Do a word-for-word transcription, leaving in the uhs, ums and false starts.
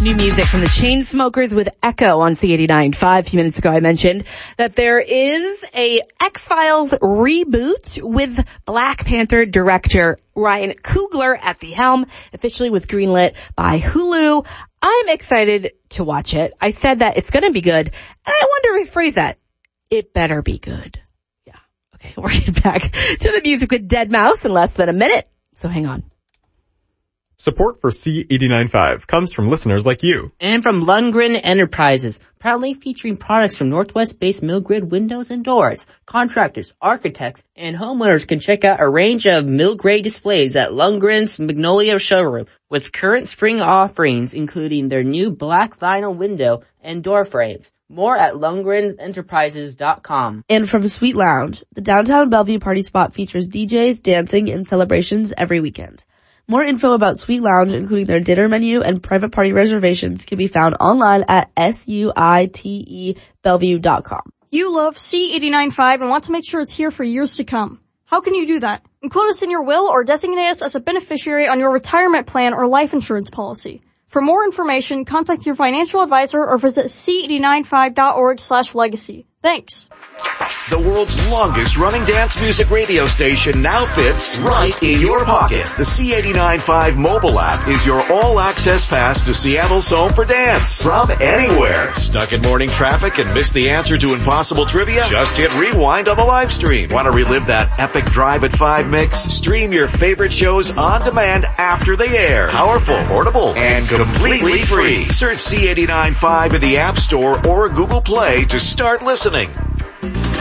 New music from the Chainsmokers with Echo on C eighty-nine point five. A few minutes ago I mentioned that there is a X-Files reboot with Black Panther director Ryan Coogler at the helm. Officially was greenlit by Hulu. I'm excited to watch it. I said that it's going to be good, and I want to rephrase that. It better be good. Yeah. Okay, we're getting back to the music with deadmau five in less than a minute, so hang on. Support for C eighty-nine point five comes from listeners like you. And from Lundgren Enterprises, proudly featuring products from Northwest-based Milgrid windows and doors. Contractors, architects, and homeowners can check out a range of Milgrid displays at Lundgren's Magnolia showroom with current spring offerings, including their new black vinyl window and door frames. More at lundgren enterprises dot com. And from Sweet Lounge, the downtown Bellevue party spot features D Js, dancing, and celebrations every weekend. More info about Sweet Lounge, including their dinner menu and private party reservations, can be found online at suite bellevue dot com. You love C eighty-nine point five and want to make sure it's here for years to come. How can you do that? Include us in your will or designate us as a beneficiary on your retirement plan or life insurance policy. For more information, contact your financial advisor or visit c eight nine five dot org slash legacy. Thanks. The world's longest running dance music radio station now fits right in your pocket. The C eighty-nine point five mobile app is your all-access pass to Seattle's home for dance from anywhere. Stuck in morning traffic and missed the answer to impossible trivia? Just hit rewind on the live stream. Want to relive that epic Drive at five mix? Stream your favorite shows on demand after they air. Powerful, portable, and completely free. Search C eighty-nine point five in the App Store or Google Play to start listening.